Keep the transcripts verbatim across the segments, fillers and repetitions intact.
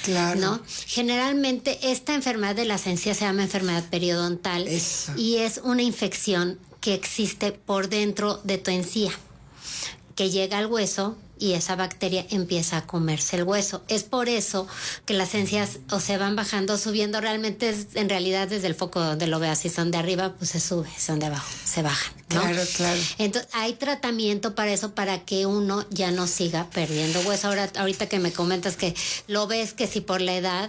Claro. ¿no? Generalmente esta enfermedad de las encías se llama enfermedad periodontal. Eso. Y es una infección que existe por dentro de tu encía, que llega al hueso y esa bacteria empieza a comerse el hueso. Es por eso que las encías o se van bajando, subiendo. Realmente es, en realidad, desde el foco donde lo veas, si son de arriba, pues se sube, si son de abajo, se bajan, ¿no? Claro, claro. Entonces, hay tratamiento para eso, para que uno ya no siga perdiendo hueso. Ahora, ahorita que me comentas que lo ves que si por la edad...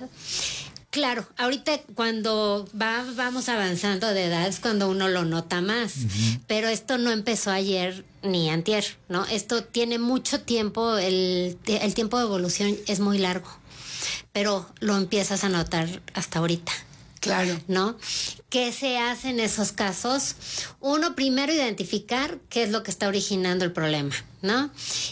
Claro, ahorita cuando va, vamos avanzando de edad es cuando uno lo nota más, uh-huh. Pero esto no empezó ayer ni antier, ¿no? Esto tiene mucho tiempo, el, el tiempo de evolución es muy largo, pero lo empiezas a notar hasta ahorita. Claro. ¿No? ¿Qué se hace en esos casos? Uno, primero identificar qué es lo que está originando el problema, ¿no?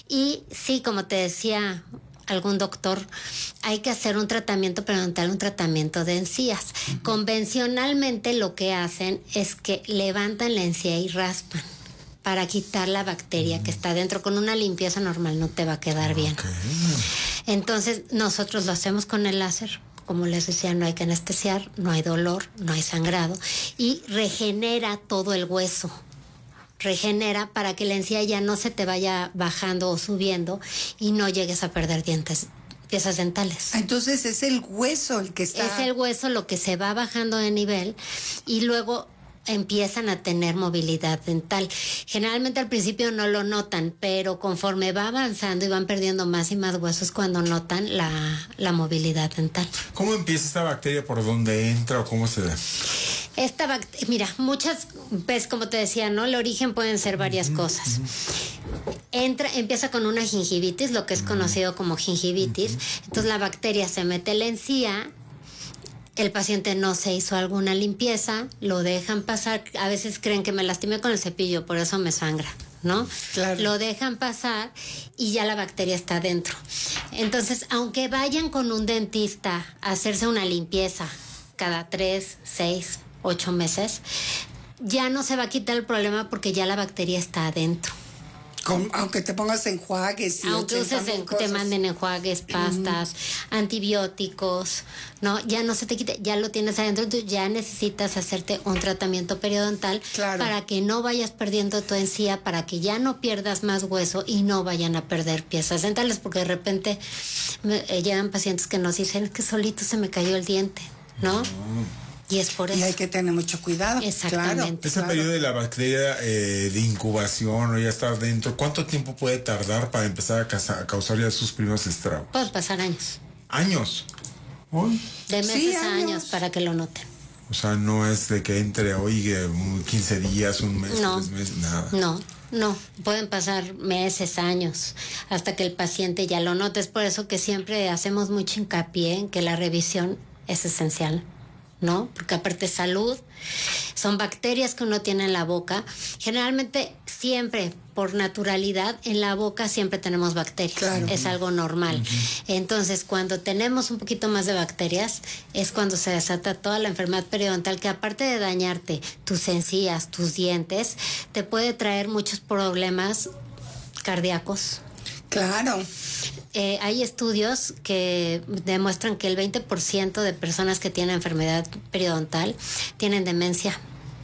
Y sí, como te decía algún doctor, hay que hacer un tratamiento periodontal, un tratamiento de encías. Uh-huh. Convencionalmente lo que hacen es que levantan la encía y raspan para quitar la bacteria uh-huh. que está dentro. Con una limpieza normal no te va a quedar okay. bien. Entonces nosotros lo hacemos con el láser. Como les decía, no hay que anestesiar, no hay dolor, no hay sangrado y regenera todo el hueso. Regenera para que la encía ya no se te vaya bajando o subiendo y no llegues a perder dientes, piezas dentales. Entonces es el hueso el que está... Es el hueso lo que se va bajando de nivel y luego empiezan a tener movilidad dental. Generalmente al principio no lo notan, pero conforme va avanzando y van perdiendo más y más huesos cuando notan la, la movilidad dental. ¿Cómo empieza esta bacteria? ¿Por dónde entra o cómo se da? Esta bacteria, mira, muchas, pues como te decía, ¿no? El origen pueden ser varias uh-huh, cosas. Uh-huh. Entra, empieza con una gingivitis, lo que es uh-huh. conocido como gingivitis. Uh-huh. Entonces la bacteria se mete en la encía, el paciente no se hizo alguna limpieza, lo dejan pasar, a veces creen que me lastimé con el cepillo, por eso me sangra, ¿no? Claro. Lo dejan pasar y ya la bacteria está dentro. Entonces, aunque vayan con un dentista a hacerse una limpieza cada tres, seis, ocho meses, ya no se va a quitar el problema porque ya la bacteria está adentro. Con, aunque te pongas enjuagues y aunque uses en, te manden enjuagues, pastas, mm. antibióticos, no, ya no se te quita, ya lo tienes adentro, entonces ya necesitas hacerte un tratamiento periodontal claro. para que no vayas perdiendo tu encía, para que ya no pierdas más hueso y no vayan a perder piezas dentales, porque de repente me, eh, llegan pacientes que nos dicen que solito se me cayó el diente, ¿no? Mm. Y es por eso. Y hay que tener mucho cuidado. Exactamente. Claro, Ese claro. periodo de la bacteria eh, de incubación o ya estar dentro, ¿cuánto tiempo puede tardar para empezar a, casa, a causar ya sus primeros estragos? Pueden pasar años. ¿Años? ¿Uy? De meses sí, a años. años para que lo noten. O sea, no es de que entre hoy quince días, un mes, no, tres meses, nada. No, no. Pueden pasar meses, años, hasta que el paciente ya lo note. Es por eso que siempre hacemos mucho hincapié en que la revisión es esencial, ¿no? Porque aparte salud, son bacterias que uno tiene en la boca. Generalmente, siempre, por naturalidad, en la boca siempre tenemos bacterias. Claro. Es algo normal. Uh-huh. Entonces, cuando tenemos un poquito más de bacterias, es cuando se desata toda la enfermedad periodontal, que aparte de dañarte tus encías, tus dientes, te puede traer muchos problemas cardíacos. Claro. Eh, hay estudios que demuestran que el veinte por ciento de personas que tienen enfermedad periodontal tienen demencia.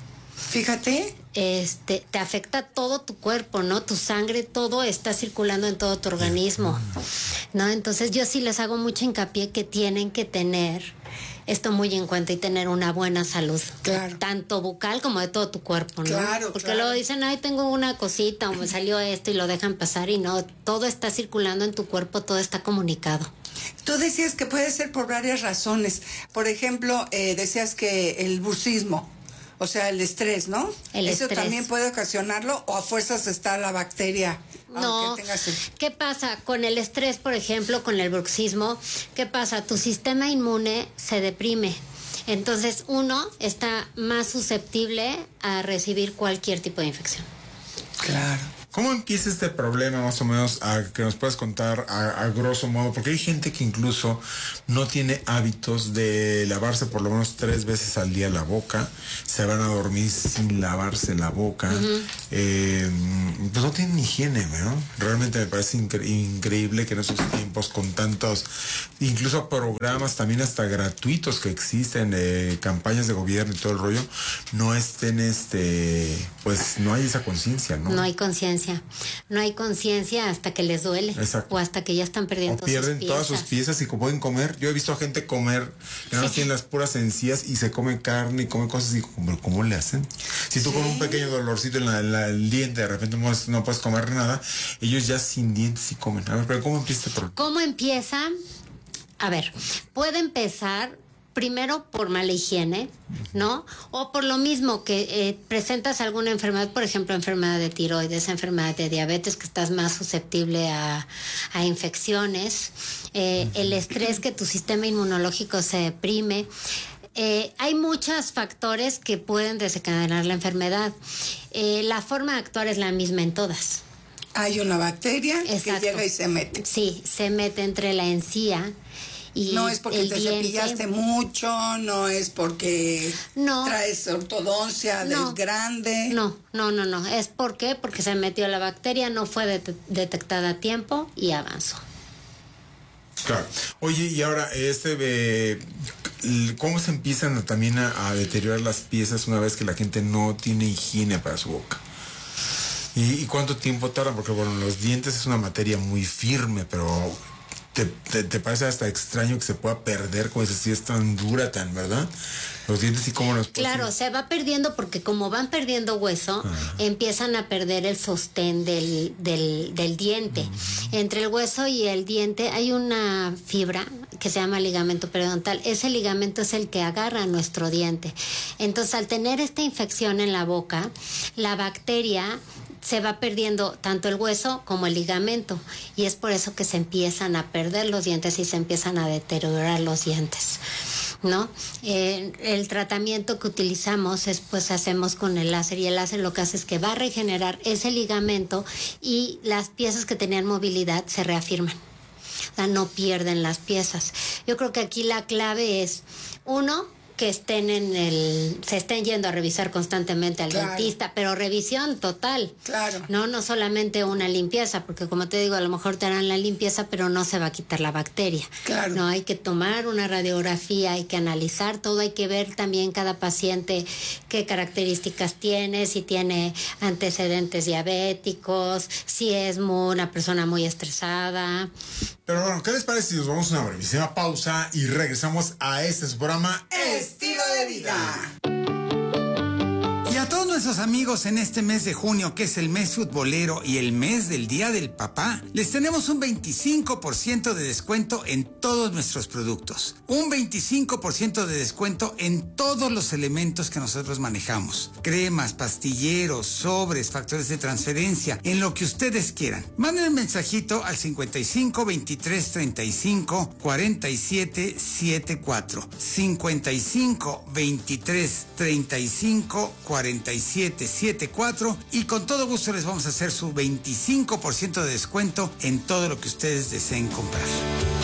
Fíjate. Este, te afecta todo tu cuerpo, ¿no? Tu sangre, todo está circulando en todo tu organismo, ¿no? Entonces yo sí les hago mucho hincapié que tienen que tener esto muy en cuenta y tener una buena salud. Claro. Tanto bucal como de todo tu cuerpo, ¿no? Claro, Porque claro. luego dicen, ay, tengo una cosita o me salió esto y lo dejan pasar y no, todo está circulando en tu cuerpo, todo está comunicado. Tú decías que puede ser por varias razones. Por ejemplo, eh, decías que el bruxismo, o sea, el estrés, ¿no? El ¿Eso estrés. también puede ocasionarlo o a fuerzas está la bacteria? No, tengas el... ¿qué pasa con el estrés, por ejemplo, con el bruxismo? ¿Qué pasa? Tu sistema inmune se deprime. Entonces, uno está más susceptible a recibir cualquier tipo de infección. Claro. ¿Cómo empieza este problema más o menos a que nos puedas contar a, a grosso modo? Porque hay gente que incluso no tiene hábitos de lavarse por lo menos tres veces al día la boca, se van a dormir sin lavarse la boca, uh-huh. eh, pues no tienen higiene, ¿no? Realmente me parece incre- increíble que en esos tiempos con tantos, incluso programas también hasta gratuitos que existen, eh, campañas de gobierno y todo el rollo, no estén, este, pues no hay esa conciencia, ¿no? No hay conciencia. No hay conciencia hasta que les duele. Exacto. O hasta que ya están perdiendo o pierden sus todas sus piezas y pueden comer. Yo he visto a gente comer, que nada más tienen las puras encías y se come carne y come cosas y digo, ¿pero cómo le hacen? Si tú sí. con un pequeño dolorcito en, la, en la, el diente de repente no, no puedes comer nada, ellos ya sin dientes sí comen. A ver, pero ¿cómo empieza este problema? ¿Cómo empieza? A ver, puede empezar primero por mala higiene, ¿no? O por lo mismo que eh, presentas alguna enfermedad, por ejemplo, enfermedad de tiroides, enfermedad de diabetes, que estás más susceptible a, a infecciones, eh, el estrés, que tu sistema inmunológico se deprime. Eh, hay muchos factores que pueden desencadenar la enfermedad. Eh, la forma de actuar es la misma en todas. Hay una bacteria Exacto. que llega y se mete. Sí, se mete entre la encía. Y no es porque te diente. cepillaste mucho, no es porque no, traes ortodoncia del no, grande. No, no, no, no. ¿Es por qué? Porque se metió la bacteria, no fue det- detectada a tiempo y avanzó. Claro. Oye, y ahora, este, eh, ¿cómo se empiezan también a, a deteriorar las piezas una vez que la gente no tiene higiene para su boca? ¿Y, y cuánto tiempo tardan? Porque, bueno, los dientes es una materia muy firme, pero... Te, te, te parece hasta extraño que se pueda perder, como dices, si es tan dura, tan, ¿verdad? Los dientes y cómo los... Claro, pues, se va perdiendo porque como van perdiendo hueso, Ajá. empiezan a perder el sostén del, del, del diente. Uh-huh. Entre el hueso y el diente hay una fibra que se llama ligamento periodontal. Ese ligamento es el que agarra nuestro diente. Entonces, al tener esta infección en la boca, la bacteria... se va perdiendo tanto el hueso como el ligamento y es por eso que se empiezan a perder los dientes y se empiezan a deteriorar los dientes, ¿no? Eh, el tratamiento que utilizamos es, pues hacemos con el láser y el láser lo que hace es que va a regenerar ese ligamento y las piezas que tenían movilidad se reafirman, o sea, no pierden las piezas. Yo creo que aquí la clave es, uno, que estén en el, se estén yendo a revisar constantemente al claro. dentista, pero revisión total. Claro. No, no solamente una limpieza, porque como te digo, a lo mejor te harán la limpieza, pero no se va a quitar la bacteria. Claro. No, hay que tomar una radiografía, hay que analizar todo, hay que ver también cada paciente qué características tiene, si tiene antecedentes diabéticos, si es muy, una persona muy estresada. Pero bueno, ¿qué les parece si nos vamos a una brevísima pausa y regresamos a este su programa Estilo de Vida? Y a todos nuestros amigos en este mes de junio, que es el mes futbolero y el mes del Día del Papá, les tenemos un veinticinco por ciento de descuento en todos nuestros productos. Un veinticinco por ciento de descuento en todos los elementos que nosotros manejamos. Cremas, pastilleros, sobres, factores de transferencia, en lo que ustedes quieran. Manden un mensajito al cincuenta y cinco, veintitrés, treinta y cinco, cuarenta y siete, setenta y cuatro. cincuenta y cinco, veintitrés, treinta y cinco, cuarenta y siete, setenta y cuatro y con todo gusto les vamos a hacer su veinticinco por ciento de descuento en todo lo que ustedes deseen comprar.